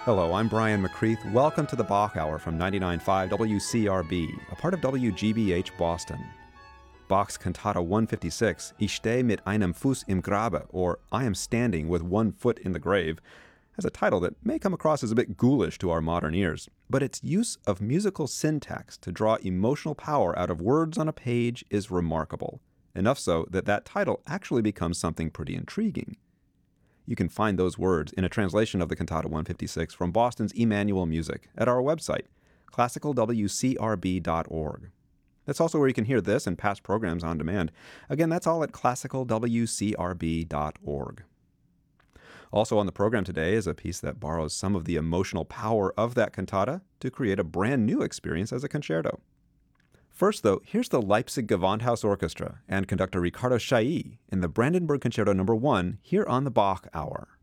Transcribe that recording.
Hello, I'm Brian McCreath. Welcome to the Bach Hour from 99.5 WCRB, a part of WGBH Boston. Bach's Cantata 156, Ich stehe mit einem Fuß im Grabe, or I am standing with one foot in the grave, has a title that may come across as a bit ghoulish to our modern ears, but its use of musical syntax to draw emotional power out of words on a page is remarkable, enough so that that title actually becomes something pretty intriguing. You can find those words in a translation of the Cantata 156 from Boston's Emmanuel Music at our website, classicalwcrb.org. That's also where you can hear this and past programs on demand. Again, that's all at classicalwcrb.org. Also on the program today is a piece that borrows some of the emotional power of that cantata to create a brand new experience as a concerto. First, though, here's the Leipzig Gewandhaus Orchestra and conductor Ricardo Chailly in the Brandenburg Concerto No. 1 here on the Bach Hour.